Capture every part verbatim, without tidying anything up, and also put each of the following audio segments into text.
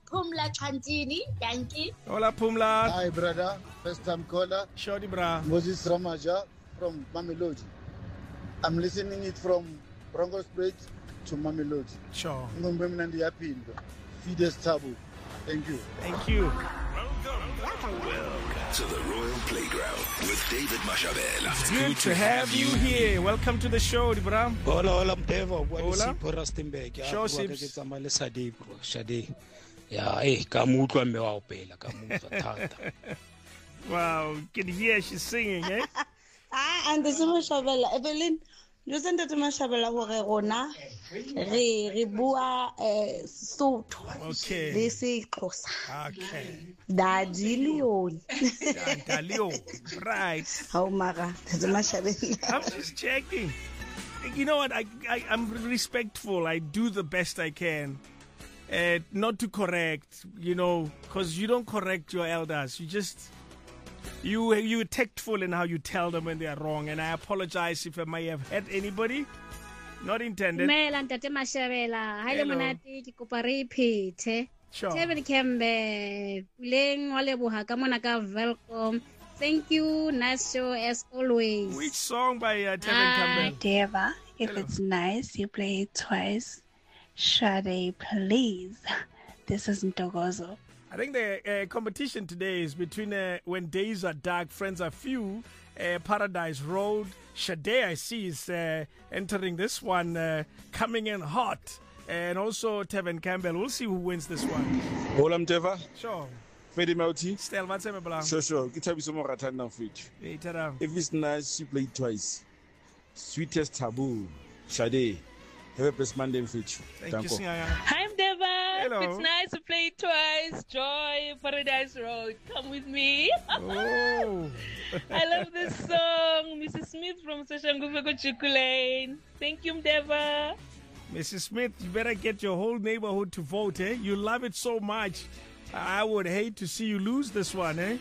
Pumla Chantini. Thank you. Hola, Pumla. Hi, brother. First time caller. Shorty, bra. Moses Ramaja from Mamelodi. I'm listening it from Bronco Street to Mamelodi. Sure. Ngombe happy. Fides Tabu. Thank you. Thank you. Welcome to the Royal Playground with David Mashabela. It's good to have you here. Welcome to the show, Dibra. Hola, hola, Mtevo. Hola. Show sips. Yeah, eh, kamutwa mme wa opela, kamutwa thata. Wow, can hear she's singing, eh? Ah, and the Mashabela, Evelyn. You send it to Mashabela hore rona re re bua eh Sotho. Okay. This is Xhosa. Okay. Daddy Leon. Daddy right. How mara? The Mashabela. I'm just checking. You know what? I, I I'm respectful. I do the best I can. Uh, not to correct, you know, because you don't correct your elders. You just You you tactful in how you tell them when they are wrong, and I apologize if I may have hurt anybody. Not intended. Mela ntate Mashabela, ha ile monate ke kopa re iphete. Sure. Tebeni Kembe, Puleng wa leboha ka mona ka welcome. Thank you, nice show as always. Which song by uh, Tevin Campbell? Deva, if Hello. It's nice, you play it twice. Shade, please. This is Ntogozo. I think the uh, competition today is between uh, When Days Are Dark, Friends Are Few, uh, Paradise Road. Sade, I see, is uh, entering this one, uh, coming in hot. And also Tevin Campbell. We'll see who wins this one. Hola Mteva. Sure. Fedi Mauti. Stel, what's up, Blanc? Sure, sure. Kitabiso mo ratana fit. Hey, tada. If it's nice, you play it twice. Sweetest taboo. Sade. Have a best Monday fit. Thank you, Singaya. Hi, Deva. Hello. It's nice to play it twice. Joy, Paradise Road. Come with me. Oh. I love this song. Missus Smith from Sashangufeko Chikulane. Thank you, Deva. Missus Smith, you better get your whole neighborhood to vote, eh? You love it so much. I would hate to see you lose this one, eh?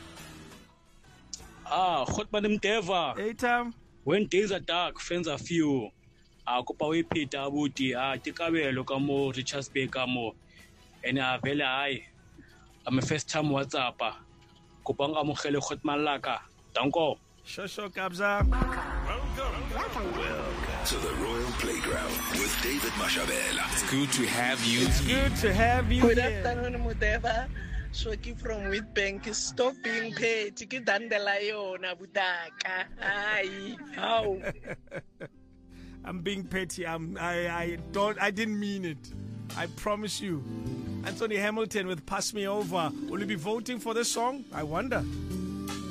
Ah, Khotman Mteva. Hey, Tom. When days are dark, friends are few. Ah, kopa we Peter abuti, ah, tikabelo ka mo Richards Bay ka mo. Ene a vele ai. I'm a first time WhatsApp. Kopa nga mo khele Khotman laka. Danko. Shosho Kabza. Welcome to the Royal Playground with David Mashabela. It's good to have you. It's good to have you Good here. afternoon, Mudeva. Shoki from Wheatbank. Stop being paid. Tiki dandela yona budaka. Ay, how? I'm being petty. I'm, I, I don't. I didn't mean it. I promise you. Anthony Hamilton with "Pass Me Over." Will you be voting for this song? I wonder.